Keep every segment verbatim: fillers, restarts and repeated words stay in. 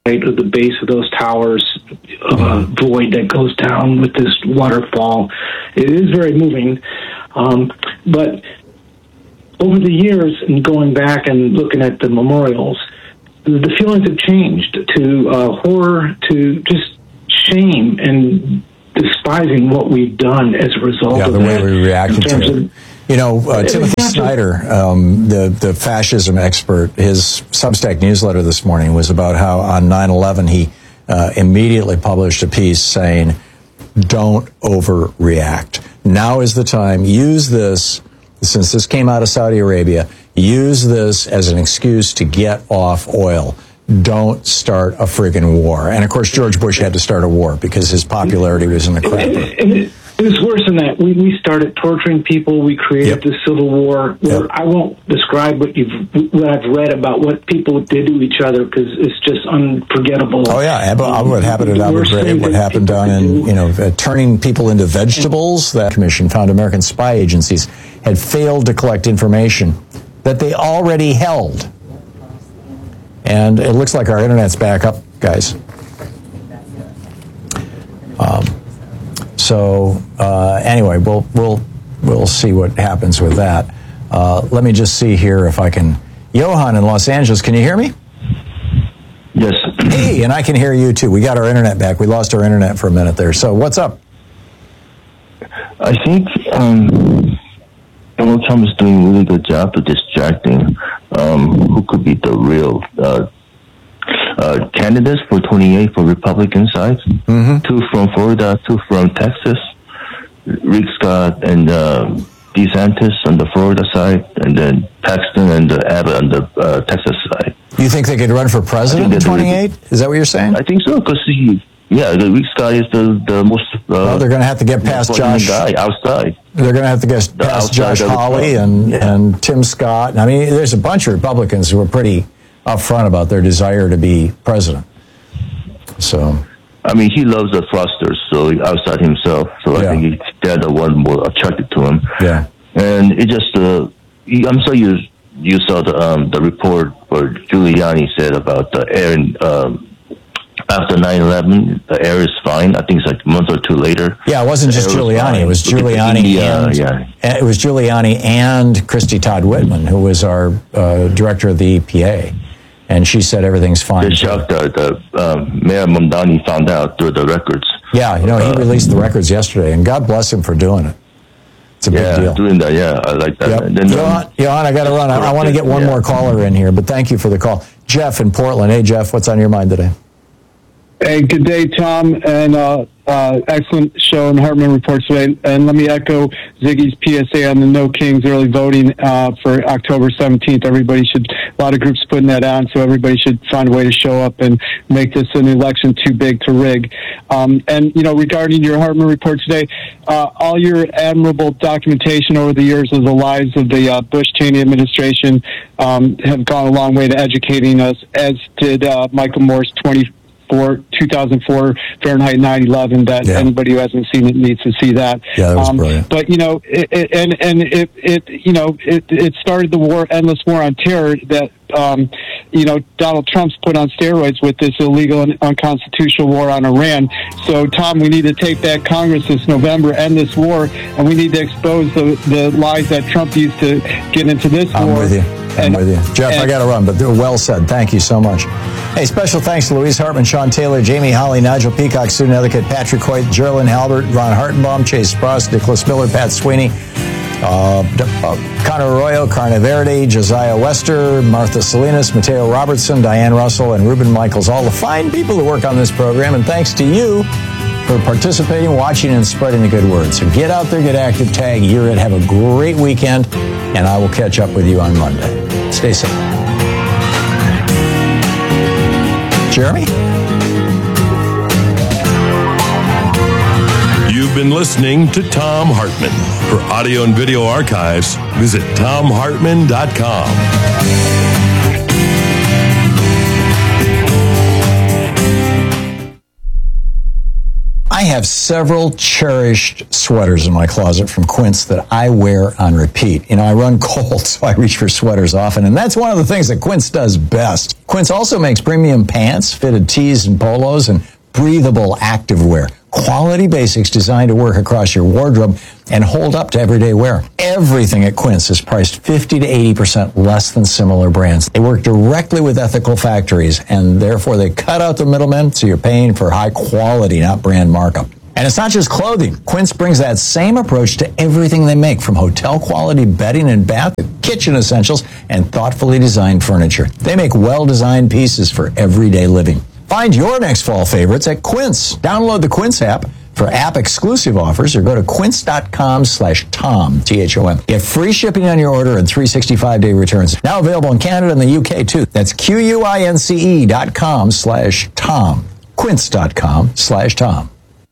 of the base of those towers, uh, void that goes down with this waterfall. It is very moving. Um, but over the years, and going back and looking at the memorials, the feelings have changed to uh, horror, to just shame and despising what we've done as a result yeah, of the that. way we reacted to it. Of, you know, uh, Timothy Snyder, um, the, the fascism expert, his Substack newsletter this morning was about how on nine eleven he uh, immediately published a piece saying, don't overreact. Now is the time. Use this, since this came out of Saudi Arabia, use this as an excuse to get off oil. Don't start a friggin' war. And, of course, George Bush had to start a war because his popularity was in the crapper. It was worse than that. We we started torturing people. We created yep. the Civil War. Where Yep. I won't describe what you've what I've read about what people did to each other because it's just unforgettable. Oh yeah, what happened at Abu Ghraib, what happened down in you know uh, turning people into vegetables. That commission found American spy agencies had failed to collect information that they already held. And it looks like our internet's back up, guys. Um. So uh, anyway, we'll we'll we'll see what happens with that. Uh, let me just see here if I can. Johan in Los Angeles, can you hear me? Yes. Hey, and I can hear you too. We got our internet back. We lost our internet for a minute there. So what's up? I think um, Donald Trump is doing a really good job of distracting um, who could be the real uh, uh, candidates for twenty-eight for Republican side. Mm-hmm. Two from Florida, two from Texas. Rick Scott and uh, DeSantis on the Florida side, and then Paxton and uh, Abbott on the uh, Texas side. You think they could run for president in twenty-eight? Really, is that what you're saying? I think so, because he, yeah, the Rick Scott is the, the most. Uh, well, they're going to have to get past Josh. Guy outside. They're going to have to get the past Josh Hawley and, yeah. and Tim Scott. I mean, there's a bunch of Republicans who are pretty upfront about their desire to be president. So, I mean, he loves the thrusters, so outside himself. So yeah. I think he, they're the one more attracted to him. Yeah, and it just. Uh, I'm sure you you saw the um, the report where Giuliani said about the air in, um, after nine eleven, the air is fine. I think it's like a month or two later. Yeah, it wasn't just Giuliani. It was Giuliani India, and yeah. it was Giuliani and Christy Todd Whitman, who was our uh, director of the E P A, and she said everything's fine. They're shocked that the um, Mayor Mamdani found out through the records. Yeah, you know, he uh, released the records yesterday, and God bless him for doing it. It's a yeah, big deal. doing that, yeah, I like that. Yep. And then, Johan, um, Johan, I got to run. I, I want to get one yeah. more caller in here, but thank you for the call. Jeff in Portland. Hey, Jeff, what's on your mind today? Hey, good day, Tom, and uh, uh, excellent show on Hartman Report today. And let me echo Ziggy's P S A on the No Kings early voting uh, for October seventeenth. Everybody should, a lot of groups putting that on, so everybody should find a way to show up and make this an election too big to rig. Um, and, you know, regarding your Hartman Report today, uh, all your admirable documentation over the years of the lives of the uh, Bush-Cheney administration um, have gone a long way to educating us, as did uh, Michael Moore's twenty For two thousand four Fahrenheit nine eleven, that yeah. anybody who hasn't seen it needs to see that. Yeah, that was um, brilliant. But you know, it, it, and and it, it you know it, it started the war, endless war on terror that um, you know Donald Trump's put on steroids with this illegal and unconstitutional war on Iran. So Tom, we need to take back Congress this November, end this war, and we need to expose the the lies that Trump used to get into this I'm war. with you. I'm and, with you. Jeff, and, I got to run, but well said. Thank you so much. Hey, special thanks to Louise Hartman, Sean Taylor, Jamie Holly, Nigel Peacock, Sue Nethercutt, Patrick Hoyt, Geraldine Halbert, Ron Hartenbaum, Chase Spross, Nicholas Miller, Pat Sweeney, uh, uh, Connor Arroyo, Carne Verde, Josiah Wester, Martha Salinas, Mateo Robertson, Diane Russell, and Ruben Michaels, all the fine people who work on this program. And thanks to you for participating, watching, and spreading the good word. So get out there, get active, tag, you're it. Have a great weekend, and I will catch up with you on Monday. Stay safe. Jeremy? You've been listening to Thom Hartmann. For audio and video archives, visit thom hartmann dot com. I have several cherished sweaters in my closet from Quince that I wear on repeat. You know, I run cold, so I reach for sweaters often, and that's one of the things that Quince does best. Quince also makes premium pants, fitted tees and polos, and breathable activewear. Quality basics designed to work across your wardrobe and hold up to everyday wear. Everything at Quince is priced fifty to eighty percent less than similar brands. They work directly with ethical factories, and therefore they cut out the middlemen, so you're paying for high quality, not brand markup. And it's not just clothing. Quince brings that same approach to everything they make, from hotel quality bedding and bath to kitchen essentials and thoughtfully designed furniture. They make well-designed pieces for everyday living. Find your next fall favorites at Quince. Download the Quince app for app-exclusive offers, or go to quince.com slash Tom, T H O M. Get free shipping on your order and three hundred sixty-five day returns. Now available in Canada and the U K, too. That's Q-U-I-N-C-E dot com slash Tom. Quince.com slash Tom.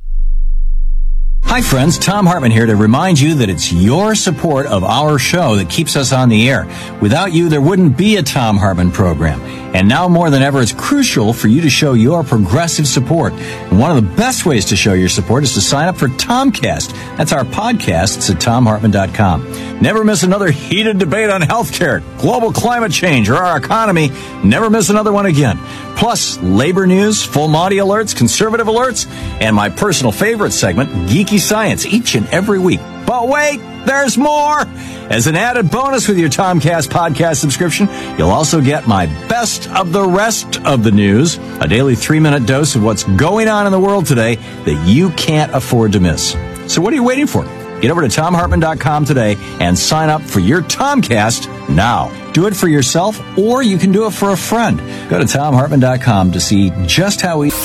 Hi, friends. Tom Hartman here to remind you that it's your support of our show that keeps us on the air. Without you, there wouldn't be a Tom Hartman program. And now more than ever, it's crucial for you to show your progressive support. And one of the best ways to show your support is to sign up for Tomcast. That's our podcast. It's at tom hartman dot com. Never miss another heated debate on healthcare, global climate change, or our economy. Never miss another one again. Plus, labor news, full Monty alerts, conservative alerts, and my personal favorite segment, Geeky Science, each and every week. But wait, there's more! As an added bonus with your Tomcast podcast subscription, you'll also get my best of the rest of the news, a daily three-minute dose of what's going on in the world today that you can't afford to miss. So what are you waiting for? Get over to tom hartman dot com today and sign up for your Tomcast now. Do it for yourself, or you can do it for a friend. Go to tom hartman dot com to see just how we...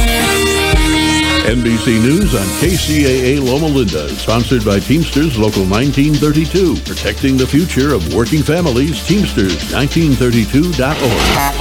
N B C News on K C A A Loma Linda, sponsored by Teamsters Local nineteen thirty-two, protecting the future of working families. Teamsters nineteen thirty-two dot org.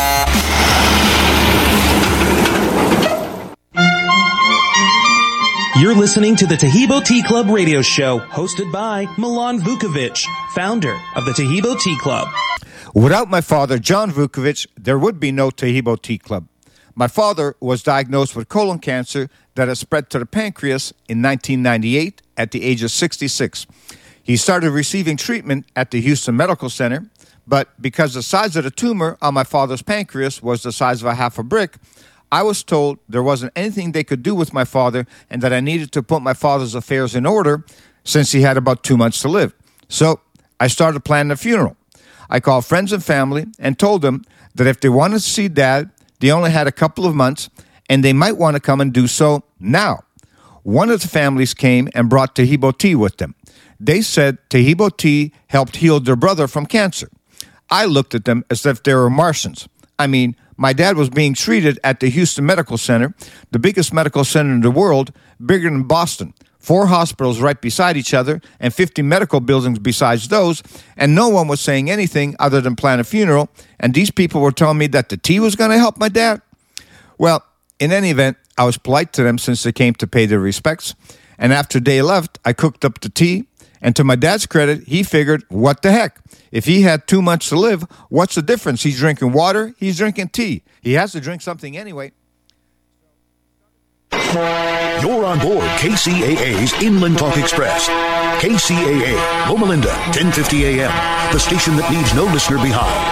You're listening to the Taheebo Tea Club radio show, hosted by Milan Vukovic, founder of the Taheebo Tea Club. Without my father, John Vukovic, there would be no Taheebo Tea Club. My father was diagnosed with colon cancer that has spread to the pancreas in nineteen ninety-eight at the age of sixty-six. He started receiving treatment at the Houston Medical Center, but because the size of the tumor on my father's pancreas was the size of a half a brick, I was told there wasn't anything they could do with my father and that I needed to put my father's affairs in order since he had about two months to live. So I started planning a funeral. I called friends and family and told them that if they wanted to see Dad, they only had a couple of months and they might want to come and do so now. One of the families came and brought Taheebo tea with them. They said Taheebo tea helped heal their brother from cancer. I looked at them as if they were Martians. I mean, my dad was being treated at the Houston Medical Center, the biggest medical center in the world, bigger than Boston. Four hospitals right beside each other and fifty medical buildings besides those, and no one was saying anything other than plan a funeral, and these people were telling me that the tea was going to help my dad? Well, in any event, I was polite to them since they came to pay their respects, and after they left, I cooked up the tea, and to my dad's credit, he figured, what the heck? If he had two months to live, what's the difference? He's drinking water, he's drinking tea. He has to drink something anyway. You're on board K C A A's Inland Talk Express. K C A A, Loma Linda, ten fifty A M, the station that leaves no listener behind.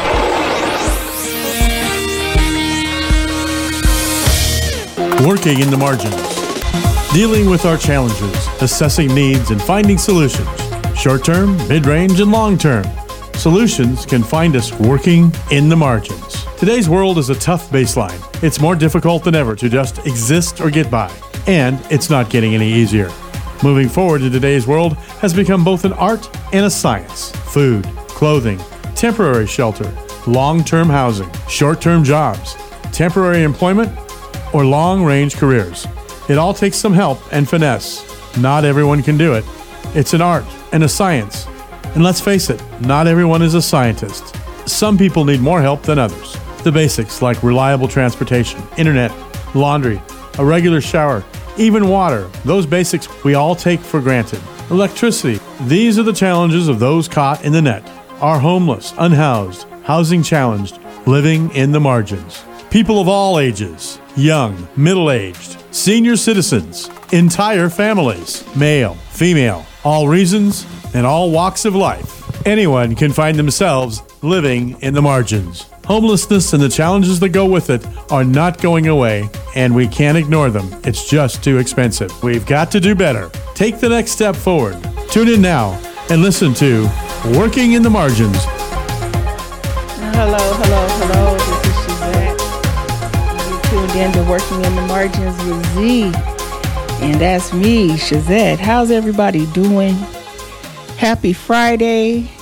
Working in the margins. Dealing with our challenges, assessing needs, and finding solutions. Short-term, mid-range, and long-term. Solutions can find us working in the margins. Today's world is a tough baseline. It's more difficult than ever to just exist or get by. And it's not getting any easier. Moving forward in today's world has become both an art and a science. Food, clothing, temporary shelter, long-term housing, short-term jobs, temporary employment, or long-range careers. It all takes some help and finesse. Not everyone can do it. It's an art and a science. And let's face it, not everyone is a scientist. Some people need more help than others. The basics like reliable transportation, internet, laundry, a regular shower, even water, those basics we all take for granted. Electricity, these are the challenges of those caught in the net, are homeless, unhoused, housing challenged, living in the margins. People of all ages, young, middle-aged, senior citizens, entire families, male, female, all reasons and all walks of life. Anyone can find themselves living in the margins. Homelessness and the challenges that go with it are not going away, and we can't ignore them. It's just too expensive. We've got to do better. Take the next step forward. Tune in now and listen to Working in the Margins. Hello, hello, hello. This is Shazette. You tuned in to Working in the Margins with Z. And that's me, Shazette. How's everybody doing? Happy Friday.